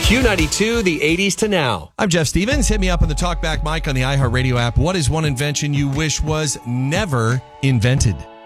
Q92, the 80s to now. I'm Jeff Stevens. Hit me up on the Talkback mic on the iHeartRadio app. What is one invention you wish was never invented?